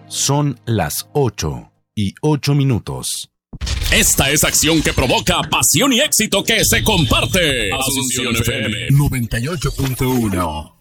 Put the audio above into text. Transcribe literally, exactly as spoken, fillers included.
Son las ocho y ocho minutos. Esta es acción que provoca pasión y éxito que se comparte. Asunción F M noventa y ocho punto uno.